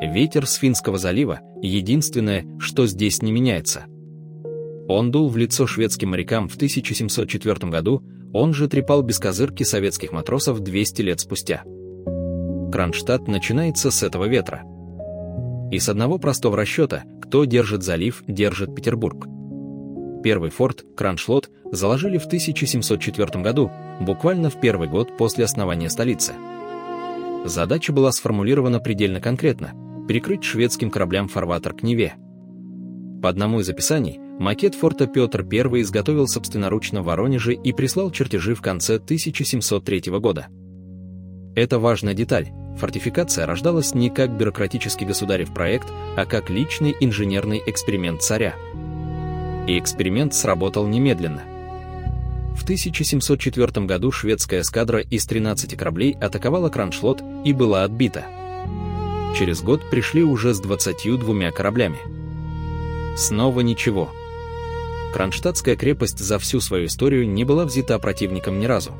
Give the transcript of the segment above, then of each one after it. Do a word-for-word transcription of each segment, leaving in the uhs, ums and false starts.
Ветер с Финского залива — единственное, что здесь не меняется. Он дул в лицо шведским морякам в тысяча семьсот четвёртом году, он же трепал бескозырки советских матросов двести лет спустя. Кронштадт начинается с этого ветра. И с одного простого расчета: кто держит залив, держит Петербург. Первый форт, Кроншлот, заложили в тысяча семьсот четвёртом году, буквально в первый год после основания столицы. Задача была сформулирована предельно конкретно – перекрыть шведским кораблям фарватер к Неве. По одному из описаний, макет форта Петр Первый изготовил собственноручно в Воронеже и прислал чертежи в конце тысяча семьсот третьего года. Это важная деталь. Фортификация рождалась не как бюрократический государев проект, а как личный инженерный эксперимент царя. И эксперимент сработал немедленно. В тысяча семьсот четвёртом году шведская эскадра из тринадцати кораблей атаковала Кроншлот и была отбита. Через год пришли уже с двадцатью двумя кораблями. Снова ничего. Кронштадтская крепость за всю свою историю не была взята противником ни разу.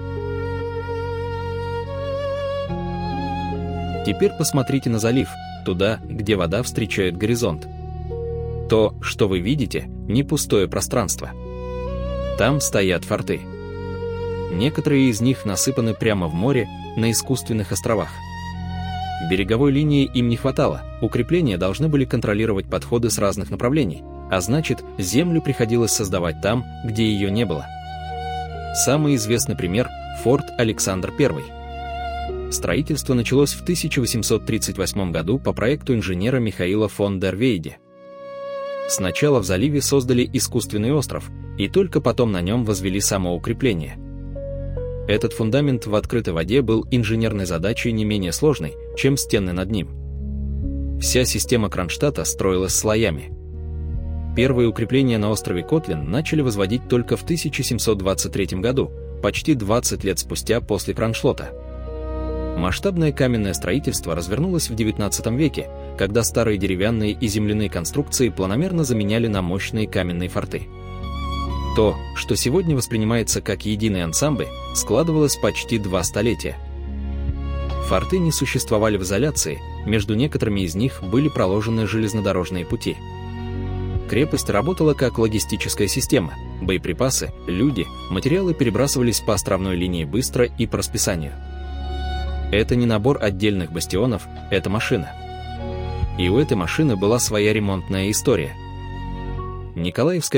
Теперь посмотрите на залив, туда, где вода встречает горизонт. То, что вы видите, не пустое пространство. Там стоят форты. Некоторые из них насыпаны прямо в море, на искусственных островах. Береговой линии им не хватало, укрепления должны были контролировать подходы с разных направлений, а значит, землю приходилось создавать там, где ее не было. Самый известный пример – форт Александр Первый. Строительство началось в тысяча восемьсот тридцать восьмом году по проекту инженера Михаила фон дер Вейде. Сначала в заливе создали искусственный остров, и только потом на нем возвели само укрепление. Этот фундамент в открытой воде был инженерной задачей не менее сложной, чем стены над ним. Вся система Кронштадта строилась слоями. Первые укрепления на острове Котлин начали возводить только в тысяча семьсот двадцать третьем году, почти двадцать лет спустя после Кроншлота. Масштабное каменное строительство развернулось в девятнадцатом веке, когда старые деревянные и земляные конструкции планомерно заменяли на мощные каменные форты. То, что сегодня воспринимается как единый ансамбль, складывалось почти два столетия. Форты не существовали в изоляции, между некоторыми из них были проложены железнодорожные пути. Крепость работала как логистическая система, боеприпасы, люди, материалы перебрасывались по островной линии быстро и по расписанию. Это не набор отдельных бастионов, это машина. И у этой машины была своя ремонтная история. Николаевская